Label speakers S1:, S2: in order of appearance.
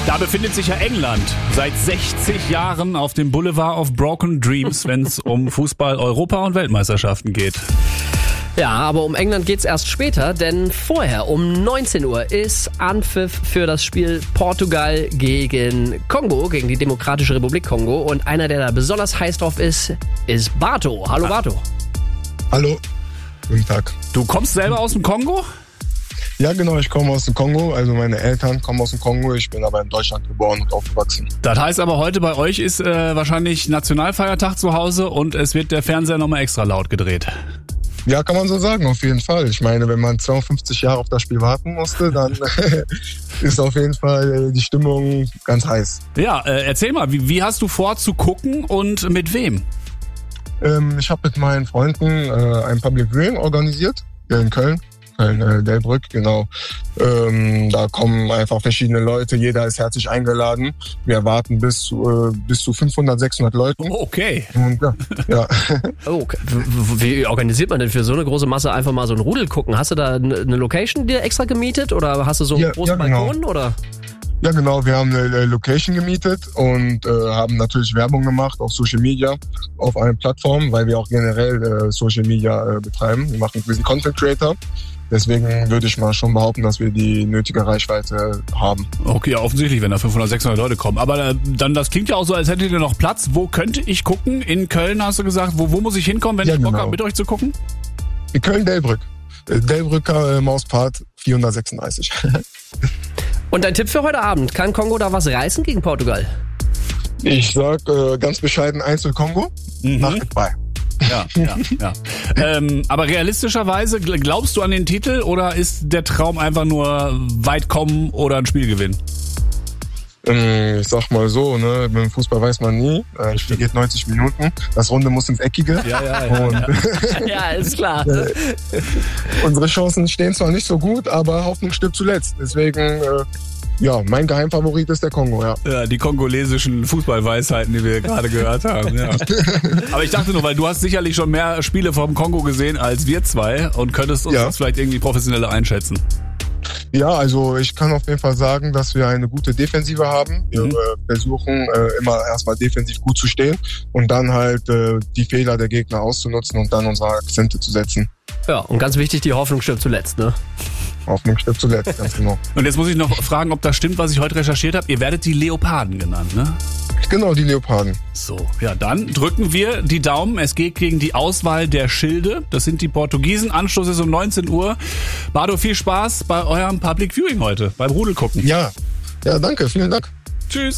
S1: Da befindet sich ja England seit 60 Jahren auf dem Boulevard of Broken Dreams, wenn es um Fußball, Europa- und Weltmeisterschaften geht.
S2: Ja, aber um England geht's erst später, denn vorher um 19 Uhr ist Anpfiff für das Spiel Portugal gegen Kongo, gegen die Demokratische Republik Kongo. Und einer, der da besonders heiß drauf ist Bato. Hallo Bato.
S3: Hallo, guten Tag.
S1: Du kommst selber aus dem Kongo?
S3: Ja, genau, ich komme aus dem Kongo, also meine Eltern kommen aus dem Kongo, ich bin aber in Deutschland geboren und aufgewachsen.
S1: Das heißt aber, heute bei euch ist wahrscheinlich Nationalfeiertag zu Hause und es wird der Fernseher nochmal extra laut gedreht.
S3: Ja, kann man so sagen, auf jeden Fall. Ich meine, wenn man 52 Jahre auf das Spiel warten musste, dann ist auf jeden Fall die Stimmung ganz heiß.
S1: Ja, erzähl mal, wie hast du vor zu gucken und mit wem?
S3: Ich habe mit meinen Freunden ein Public Viewing organisiert, hier in Köln. Delbrück, genau. Da kommen einfach verschiedene Leute, jeder ist herzlich eingeladen. Wir erwarten bis zu 500, 600 Leuten.
S1: Oh, okay.
S3: Und ja.
S2: Oh, wie organisiert man denn für so eine große Masse einfach mal so ein Rudel gucken? Hast du da eine Location dir extra gemietet oder hast du so einen großen Balkon? Oder?
S3: Ja, genau. Wir haben eine Location gemietet und haben natürlich Werbung gemacht auf Social Media, auf allen Plattformen, weil wir auch generell Social Media betreiben. Wir sind Content Creator. Deswegen würde ich mal schon behaupten, dass wir die nötige Reichweite haben.
S1: Okay, ja, offensichtlich, wenn da 500, 600 Leute kommen. Aber dann, das klingt ja auch so, als hättet ihr noch Platz. Wo könnte ich gucken? In Köln hast du gesagt. Wo muss ich hinkommen, wenn ich Bock habe, mit euch zu gucken?
S3: In Köln-Delbrück. Delbrücker Mauspart 436.
S2: Und dein Tipp für heute Abend? Kann Kongo da was reißen gegen Portugal?
S3: Ich sag ganz bescheiden Kongo. Macht bei.
S1: Ja. Aber realistischerweise, glaubst du an den Titel oder ist der Traum einfach nur weit kommen oder ein Spielgewinn?
S3: Ich sag mal so, ne, beim Fußball weiß man nie. Das Spiel geht 90 Minuten. Das Runde muss ins Eckige.
S2: Ja, ist klar.
S3: Unsere Chancen stehen zwar nicht so gut, aber Hoffnung stirbt zuletzt. Deswegen, mein Geheimfavorit ist der Kongo, ja.
S1: Ja, die kongolesischen Fußballweisheiten, die wir gerade gehört haben, ja. Aber ich dachte nur, weil du hast sicherlich schon mehr Spiele vom Kongo gesehen als wir zwei und könntest uns das vielleicht irgendwie professioneller einschätzen.
S3: Ja, also ich kann auf jeden Fall sagen, dass wir eine gute Defensive haben. Wir versuchen immer erstmal defensiv gut zu stehen und dann halt die Fehler der Gegner auszunutzen und dann unsere Akzente zu setzen.
S2: Ja, und ganz wichtig, die Hoffnung stirbt zuletzt, ne?
S3: Hoffnung stirbt zuletzt, ganz genau.
S1: Und jetzt muss ich noch fragen, ob das stimmt, was ich heute recherchiert habe. Ihr werdet die Leoparden genannt, ne?
S3: Genau, die Leoparden.
S1: So, ja, dann drücken wir die Daumen. Es geht gegen die Auswahl der Schilde. Das sind die Portugiesen. Anschluss ist um 19 Uhr. Bardo, viel Spaß bei eurem Public Viewing heute, beim Rudelgucken.
S3: Ja, danke, vielen Dank.
S1: Tschüss.